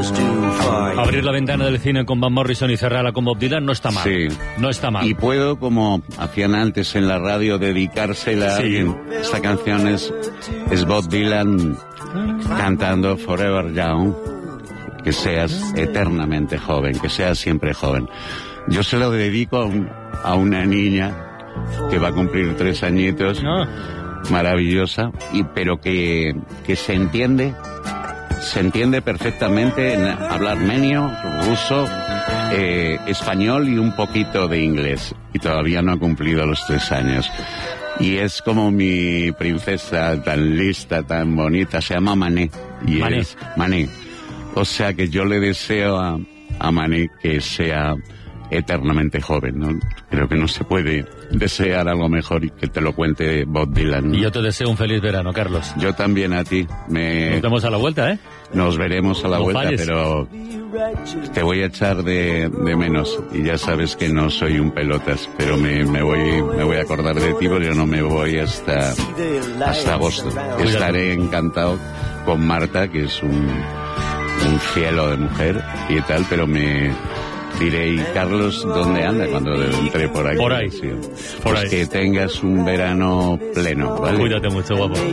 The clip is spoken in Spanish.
Abrir la ventana del cine con Van Morrison y cerrarla con Bob Dylan no está mal. Sí. No está mal. Y puedo, como hacían antes en la radio, dedicársela a alguien. Esta canción es Bob Dylan cantando Forever Young. Que seas eternamente joven, que seas siempre joven. Yo se lo dedico a una niña que va a cumplir 3 añitos, maravillosa, pero que se entiende perfectamente en hablar armenio, ruso, español y un poquito de inglés. Y todavía no ha cumplido los 3 años. Y es como mi princesa tan lista, tan bonita, se llama Mané. Mané. O sea que yo le deseo a Mané que sea eternamente joven, ¿no? Creo que no se puede desear algo mejor y que te lo cuente Bob Dylan, ¿no? Y yo te deseo un feliz verano, Carlos. Yo también a ti. Nos vemos a la vuelta, ¿eh? Nos veremos a la vuelta, falles. Pero te voy a echar de menos. Y ya sabes que no soy un pelotas, pero me voy a acordar de ti porque yo no me voy hasta agosto. Cuídate. Estaré encantado con Marta, que es un cielo de mujer y tal, pero me diré, ¿y Carlos dónde anda cuando entre por aquí? Por ahí. Sí. Por Pues ahí. que tengas un verano pleno, ¿vale? Cuídate mucho, guapo.